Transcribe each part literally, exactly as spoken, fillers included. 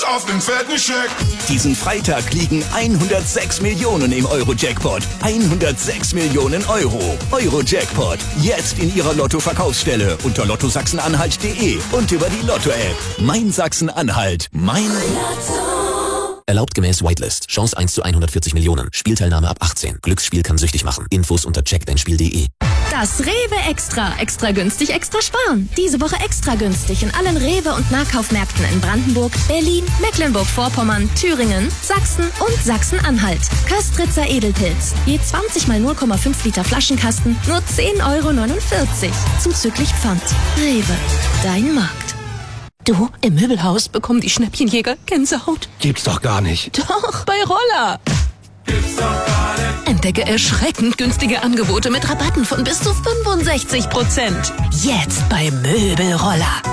Auf den fetten Scheck. Diesen Freitag liegen hundertsechs Millionen im Euro-Jackpot. hundertsechs Millionen Euro. Euro-Jackpot. Jetzt in Ihrer Lotto-Verkaufsstelle unter lotto sachsen-anhalt punkt de und über die Lotto-App. Mein Sachsen-Anhalt. Mein Lotto. Erlaubt gemäß Whitelist. Chance eins zu hundertvierzig Millionen. Spielteilnahme ab achtzehn. Glücksspiel kann süchtig machen. Infos unter check dein spiel punkt de. Das Rewe Extra. Extra günstig, extra sparen. Diese Woche extra günstig in allen Rewe- und Nahkaufmärkten in Brandenburg, Berlin, Mecklenburg-Vorpommern, Thüringen, Sachsen und Sachsen-Anhalt. Köstritzer Edelpilz. Je zwanzig mal null Komma fünf Liter Flaschenkasten. Nur zehn Euro neunundvierzig. Zuzüglich Pfand. Rewe. Dein Markt. Du, im Möbelhaus bekommen die Schnäppchenjäger Gänsehaut. Gibt's doch gar nicht. Doch, bei Roller. Gibt's doch gar nicht. Entdecke erschreckend günstige Angebote mit Rabatten von bis zu fünfundsechzig Prozent. Jetzt bei Möbelroller.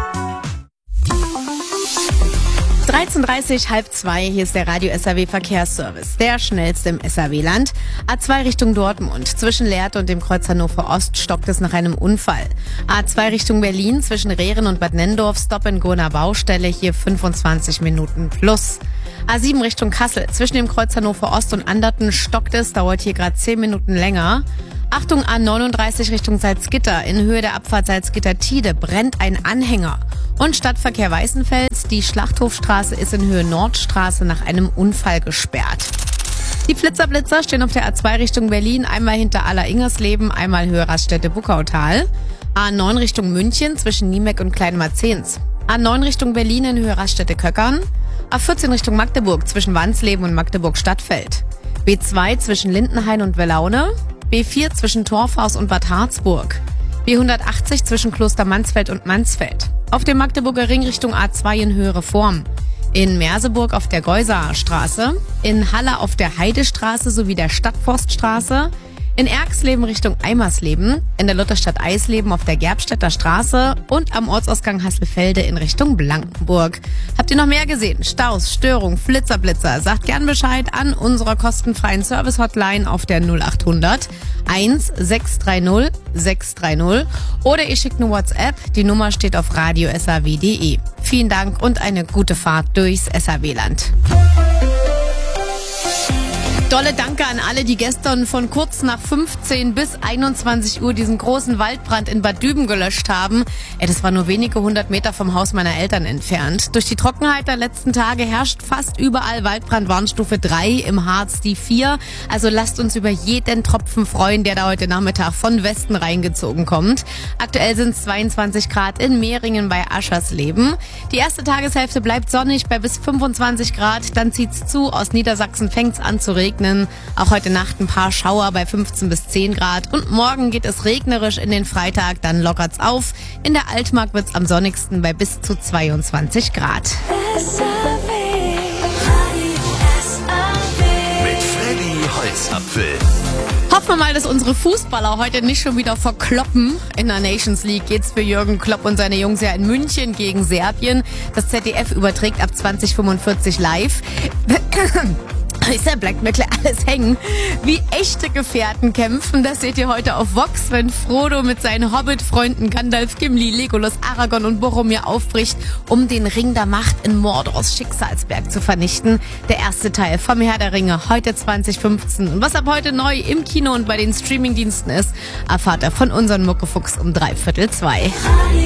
dreizehn Uhr dreißig, halb zwei, hier ist der Radio S R W Verkehrsservice, der schnellste im S R W-Land. A zwei Richtung Dortmund, zwischen Lehrte und dem Kreuz Hannover Ost stockt es nach einem Unfall. A zwei Richtung Berlin, zwischen Rehren und Bad Nennendorf, Stop-and-Go einer Baustelle, hier fünfundzwanzig Minuten plus. A sieben Richtung Kassel, zwischen dem Kreuz Hannover Ost und Anderten stockt es, dauert hier gerade zehn Minuten länger. Achtung, A neununddreißig Richtung Salzgitter, in Höhe der Abfahrt Salzgitter-Tide brennt ein Anhänger. Und Stadtverkehr Weißenfels, die Schlachthofstraße ist in Höhe Nordstraße nach einem Unfall gesperrt. Die Flitzerblitzer stehen auf der A zwei Richtung Berlin, einmal hinter Aller-Ingersleben, einmal Höhe Raststätte-Buckautal. A neun Richtung München zwischen Niemeck und Kleinmarzens. A neun Richtung Berlin in Höhe Raststätte-Köckern. A vierzehn Richtung Magdeburg zwischen Wansleben und Magdeburg-Stadtfeld. B zwei zwischen Lindenhain und Welaune. B vier zwischen Torfhaus und Bad Harzburg. B hundertachtzig zwischen Kloster Mansfeld und Mansfeld. Auf dem Magdeburger Ring Richtung A zwei in Höhe Reform. In Merseburg auf der Geusaer Straße. In Halle auf der Heidestraße sowie der Stadtforststraße. In Erxleben Richtung Eimersleben, in der Lutherstadt Eisleben auf der Gerbstädter Straße und am Ortsausgang Hasselfelde in Richtung Blankenburg. Habt ihr noch mehr gesehen? Staus, Störung, Flitzerblitzer? Sagt gern Bescheid an unserer kostenfreien Service-Hotline auf der null acht hundert eins sechs drei null sechs drei null oder ihr schickt eine WhatsApp. Die Nummer steht auf radio s r w punkt de. Vielen Dank und eine gute Fahrt durchs S R W-Land. Dolle Danke an alle, die gestern von kurz nach fünfzehn bis einundzwanzig Uhr diesen großen Waldbrand in Bad Düben gelöscht haben. Ey, das war nur wenige hundert Meter vom Haus meiner Eltern entfernt. Durch die Trockenheit der letzten Tage herrscht fast überall Waldbrandwarnstufe drei, im Harz die vier. Also lasst uns über jeden Tropfen freuen, der da heute Nachmittag von Westen reingezogen kommt. Aktuell sind es zweiundzwanzig Grad in Mehringen bei Aschersleben. Die erste Tageshälfte bleibt sonnig bei bis fünfundzwanzig Grad. Dann zieht's zu. Aus Niedersachsen fängt's an zu regnen. Auch heute Nacht ein paar Schauer bei fünfzehn bis zehn Grad. Und morgen geht es regnerisch in den Freitag, dann lockert's auf. In der Altmark wird's am sonnigsten bei bis zu zweiundzwanzig Grad. Mit Freddy Holzapfel. Hoffen wir mal, dass unsere Fußballer heute nicht schon wieder verkloppen. In der Nations League geht's für Jürgen Klopp und seine Jungs ja in München gegen Serbien. Das Z D F überträgt ab zwanzig fünfundvierzig live. Ist der Black Metal alles hängen? Wie echte Gefährten kämpfen, das seht ihr heute auf Vox, wenn Frodo mit seinen Hobbit-Freunden Gandalf, Gimli, Legolas, Aragorn und Boromir aufbricht, um den Ring der Macht in Mordors Schicksalsberg zu vernichten. Der erste Teil vom Herr der Ringe, heute zwanzig fünfzehn. Und was ab heute neu im Kino und bei den Streamingdiensten ist, erfahrt ihr von unserem Muckefuchs um dreiviertel zwei.